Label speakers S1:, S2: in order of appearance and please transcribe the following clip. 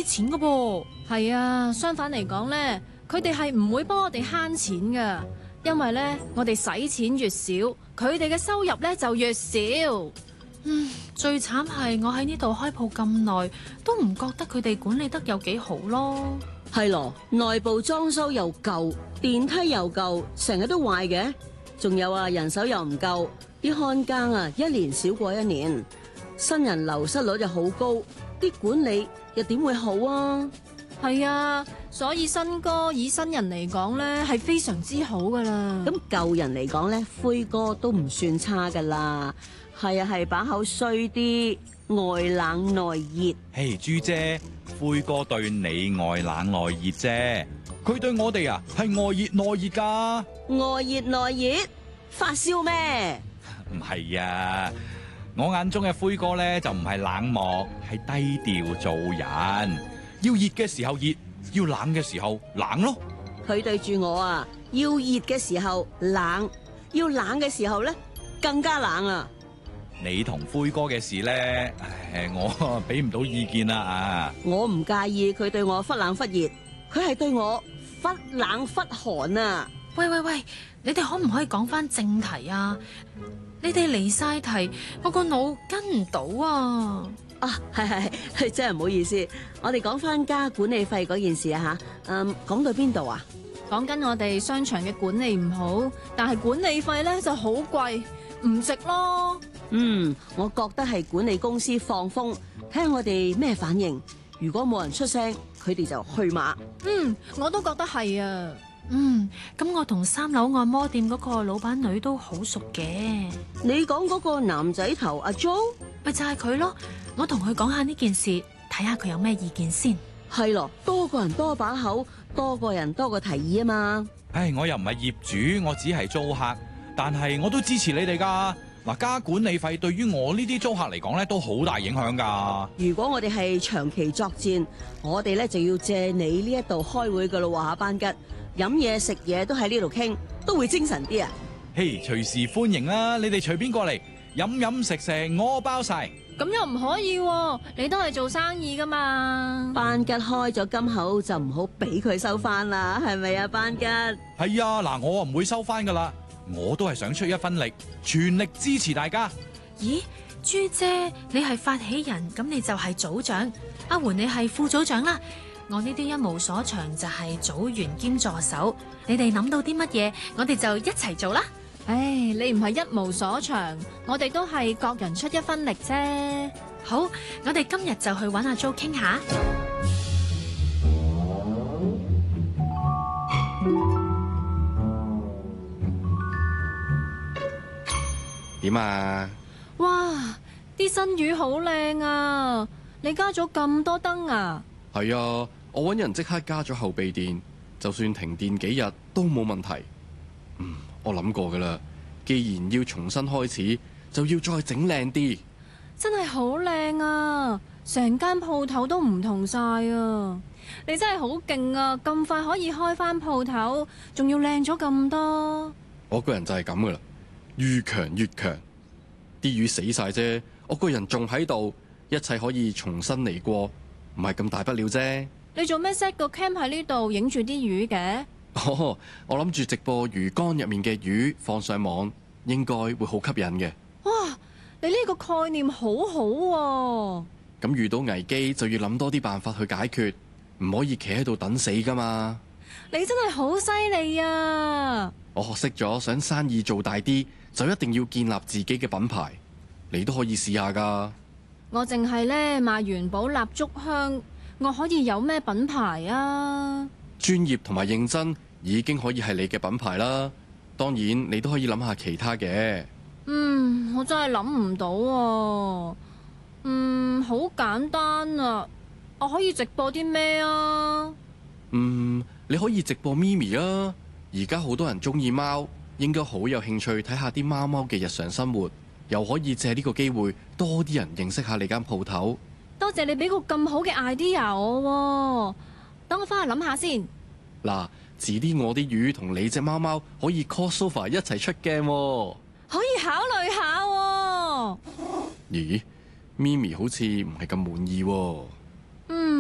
S1: 啲錢噶噃。
S2: 係啊，相反嚟講呢，佢哋係唔會幫我哋慳錢噶，因為呢，我哋使錢越少，佢哋嘅收入呢就越少。
S1: 最慘係我喺呢度開鋪咁耐，都唔覺得佢哋管理得有幾好咯。
S3: 係咯，內部裝修又舊，電梯又舊，成日都壞嘅。仲有啊，人手又唔夠，啲看更啊一年少過一年，新人流失率又好高，啲管理又點會好啊？
S2: 係啊，所以新哥以新人嚟講呢，係非常之好噶啦。
S3: 咁舊人嚟講呢，灰哥都唔算差噶啦。係啊，係把口衰啲，外冷內熱。
S4: 嘿，朱姐，灰哥對你外冷內熱啫，佢對我哋啊係外熱內熱噶。
S3: 外熱內熱，發燒咩？
S4: 唔係啊，我眼中嘅灰哥咧就唔係冷漠，係低調做人。要熱嘅時候熱，要冷嘅時候冷咯。
S3: 佢對住我啊，要熱嘅時候冷，要冷嘅時候咧更加冷啊！
S4: 你同灰哥嘅事咧，我俾唔到意見啦啊！
S3: 我唔介意佢對我忽冷忽熱，佢係對我忽冷忽寒啊！
S1: 喂，你哋可唔可以講翻正題啊？你哋離晒題，我個腦跟唔到啊！
S3: 啊，係真係唔好意思，我哋講翻加管理費嗰件事啊吓，講到邊度啊？
S2: 講緊我哋商場嘅管理唔好，但係管理費咧就好貴，唔值咯。
S3: 我覺得係管理公司放風，睇下我哋咩反應。如果冇人出聲，佢哋就去馬。
S2: 我都覺得係啊。
S1: 咁我同3樓按摩店嗰個老闆女都好熟嘅。
S3: 你講嗰個男仔頭阿 Jo，
S1: 咪就係佢咯。我同佢講下呢件事，睇下佢有咩意見先。
S3: 係咯，多個人多把口，多個人多個提議啊嘛。
S4: 唉，我又唔係業主，我只係租客，但係我都支持你哋噶。嗱，加管理費對於我呢啲租客嚟講咧，都好大影響噶。
S3: 如果我哋係長期作戰，我哋咧就要借你呢一度開會噶咯喎，班吉飲嘢食嘢都喺呢度傾，都會精神啲啊！
S4: 嘿，隨時歡迎啦，你哋隨便過嚟飲食食，我包晒。
S2: 咁又唔可以喎，你都係做生意噶嘛。
S3: 班吉開咗金口就唔好俾佢收翻啦，係咪啊？班吉
S4: 係啊，嗱，我唔會收翻噶啦，我都係想出一分力，全力支持大家。
S1: 咦，朱姐，你係發起人，咁你就係組長，阿媛你係副組長啦。我呢啲一無所長，就係組員兼助手。你哋諗到啲乜嘢，我哋就一齊做啦。
S2: 唉，你唔係一無所長，我哋都係各人出一分力啫。
S1: 好，我哋今日就去揾阿 Jo 傾下。
S5: 點啊？
S2: 哇，啲新魚好靚啊！你加咗咁多燈啊？
S5: 係啊，我揾人即刻加咗後備電，就算停電幾日都冇問題。我諗過噶啦，既然要重新開始，就要再整靚啲。
S2: 真係好靚啊！成間鋪頭都唔同晒啊！你真係好勁啊！咁快可以開翻鋪頭，仲要靚咗咁多。
S5: 我個人就係咁噶啦，越強越強。啲魚死晒啫，我個人仲喺度，一切可以重新嚟過，唔係咁大不了啫。
S2: 你做咩 set 個 cam 喺呢度影住啲魚嘅？
S5: 我諗住直播魚缸入面嘅魚放上網，應該會好吸引嘅。
S2: 哇，你呢個概念好好喎！
S5: 咁遇到危機就要諗多啲辦法去解決，唔可以企喺度等死噶嘛。
S2: 你真係好犀利啊！
S5: 我學識咗，想生意做大啲，就一定要建立自己嘅品牌。你都可以試下噶。
S2: 我淨係咧賣元寶蠟燭香，我可以有咩品牌啊？
S5: 專業同埋認真已經可以係你嘅品牌啦。當然你都可以諗下其他嘅。
S2: 我真係諗唔到喎。好簡單啊！我可以直播啲咩啊？
S5: 你可以直播咪咪啊！而家好多人中意貓，應該好有興趣睇下啲貓貓嘅日常生活，又可以借呢個機會多啲人認識下你間鋪頭。
S2: 多謝你俾個咁好嘅 idea 我喎，等我翻去諗下先。
S5: 嗱，遲啲我啲魚同你隻貓貓可以 crossover 一齊出鏡喎。
S2: 可以考慮下喎。
S5: 咦，咪咪好似唔係咁滿意喎。